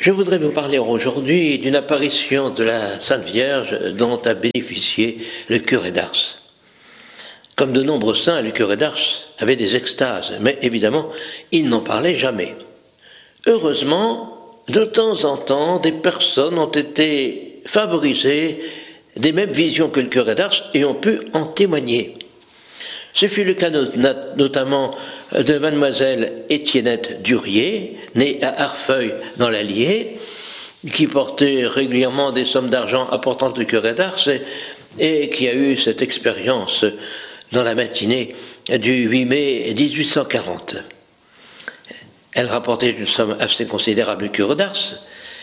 Je voudrais vous parler aujourd'hui d'une apparition de la Sainte Vierge dont a bénéficié le curé d'Ars. Comme de nombreux saints, le curé d'Ars avait des extases, mais évidemment, il n'en parlait jamais. Heureusement, de temps en temps, des personnes ont été favorisées des mêmes visions que le curé d'Ars et ont pu en témoigner. Ce fut le cas notamment de mademoiselle Étiennette Durier, née à Arfeuil dans l'Allier, qui portait régulièrement des sommes d'argent importantes au curé d'Ars et qui a eu cette expérience dans la matinée du 8 mai 1840. Elle rapportait une somme assez considérable au curé d'Ars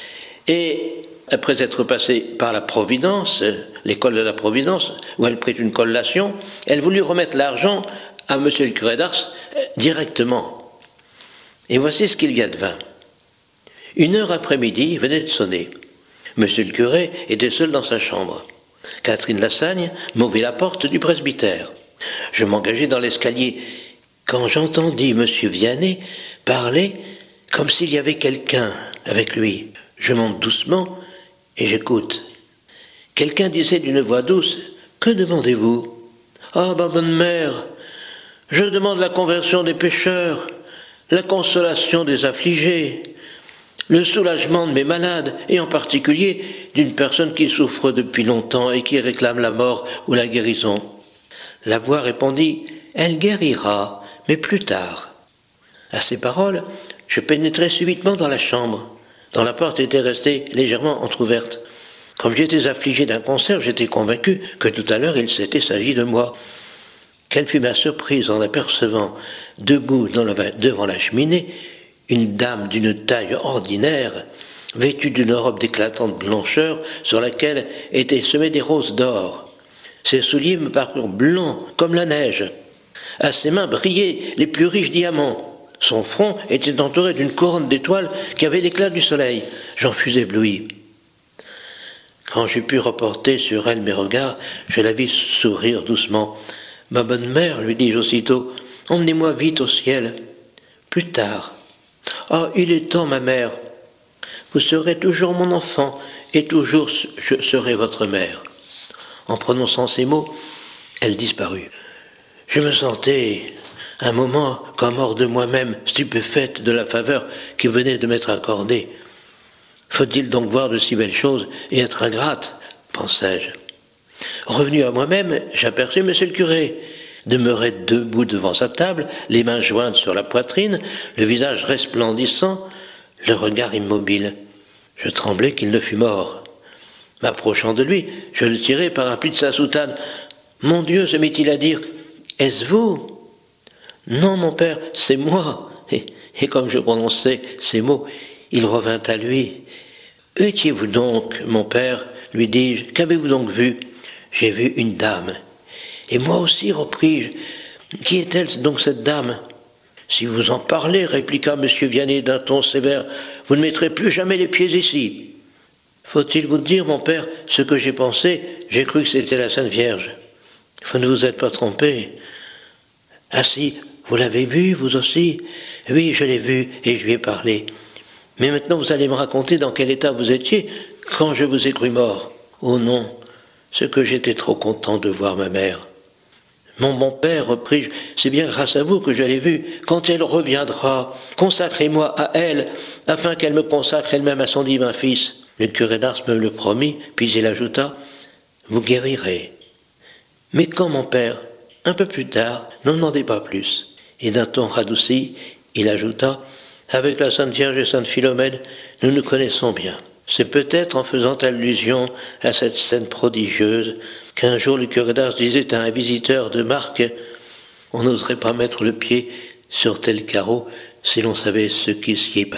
et après être passée par la Providence, l'école de la Providence, où elle prit une collation, elle voulut remettre l'argent à monsieur le curé d'Ars directement. Et voici ce qu'il y advint. 1 heure après-midi venait de sonner. Monsieur le curé était seul dans sa chambre. Catherine Lassagne m'ouvrit la porte du presbytère. Je m'engageai dans l'escalier quand j'entendis monsieur Vianney parler comme s'il y avait quelqu'un avec lui. Je monte doucement et j'écoute. Quelqu'un disait d'une voix douce « Que demandez-vous ?»« Ah, ma bonne mère, je demande la conversion des pécheurs, la consolation des affligés, le soulagement de mes malades, et en particulier d'une personne qui souffre depuis longtemps et qui réclame la mort ou la guérison. » La voix répondit « Elle guérira, mais plus tard. » À ces paroles, je pénétrai subitement dans la chambre, dont la porte était restée légèrement entr'ouverte. Comme j'étais affligé d'un cancer, j'étais convaincu que tout à l'heure il s'était agi de moi. Quelle fut ma surprise en apercevant, debout devant la cheminée, une dame d'une taille ordinaire, vêtue d'une robe d'éclatante blancheur sur laquelle étaient semées des roses d'or. Ses souliers me parurent blancs comme la neige. À ses mains brillaient les plus riches diamants. Son front était entouré d'une couronne d'étoiles qui avait l'éclat du soleil. J'en fus ébloui. Quand j'eus pu reporter sur elle mes regards, je la vis sourire doucement. « Ma bonne mère, lui dis-je aussitôt, emmenez-moi vite au ciel. »« Plus tard. »« Ah, il est temps, ma mère. Vous serez toujours mon enfant, et toujours je serai votre mère. » En prononçant ces mots, elle disparut. Je me sentais un moment comme hors de moi-même, stupéfaite de la faveur qui venait de m'être accordée. Faut-il donc voir de si belles choses et être ingrate, pensai-je. Revenu à moi-même, j'aperçus monsieur le curé, demeuré debout devant sa table, les mains jointes sur la poitrine, le visage resplendissant, le regard immobile. Je tremblais qu'il ne fût mort. M'approchant de lui, je le tirai par un pli de sa soutane. « Mon Dieu, se mit-il à dire, est-ce vous ?» « Non, mon père, c'est moi. » Et comme je prononçais ces mots, il revint à lui. « Étiez-vous donc, mon père ?» lui dis-je. « Qu'avez-vous donc vu ?»« J'ai vu une dame. »« Et moi aussi, repris-je. Qui est-elle donc cette dame ?»« Si vous en parlez, répliqua M. Vianney d'un ton sévère, vous ne mettrez plus jamais les pieds ici. »« Faut-il vous dire, mon père, ce que j'ai pensé? J'ai cru que c'était la Sainte Vierge. »« Vous ne vous êtes pas trompé. »« Ah si, vous l'avez vue, vous aussi? »« Oui, je l'ai vue et je lui ai parlé. Mais maintenant vous allez me raconter dans quel état vous étiez quand je vous ai cru mort. »« Oh non, c'est que j'étais trop content de voir ma mère. »« Mon bon père, repris-je, c'est bien grâce à vous que je l'ai vue. Quand elle reviendra, consacrez-moi à elle, afin qu'elle me consacre elle-même à son divin Fils. » Le curé d'Ars me le promit, puis il ajouta « Vous guérirez. »« Mais quand, mon père ? Un peu plus tard, ne demandez pas plus. » Et d'un ton radouci, il ajouta « Avec la Sainte Vierge et Sainte Philomène, nous nous connaissons bien. » C'est peut-être en faisant allusion à cette scène prodigieuse qu'un jour le curé d'Ars disait à un visiteur de marque « On n'oserait pas mettre le pied sur tel carreau si l'on savait ce qui s'y est passé. »